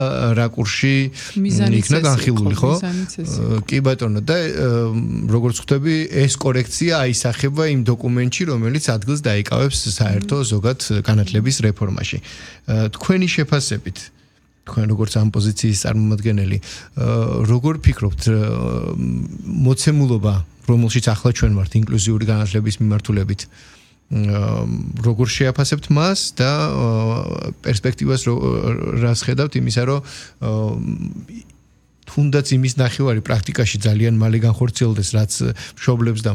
რაკურსში იქნა განხილული, ხო? კი ბატონო, და როგორც ხვდები, ეს კორექცია აისახება იმ დოკუმენტში, რომელიც ადგილს დაიკავებს საერთო ზოგად განათლების რეფორმაში. თქვენი შეფასებით, თქვენ როგორც ამ პოზიციის წარმომადგენელი, როგორ ფიქრობთ, მოცემულობა, რომელშიც ახლა ჩვენ ვართ ინკლუზიური განათლების მიმართულებით, როგორ შეაფასებთ მას და პერსპექტივას რას ხედავთ იმისა, რომ თუნდაც იმის ნახევარი პრაქტიკაში ძალიან მალე განხორციელდეს, რაც მშობლებს და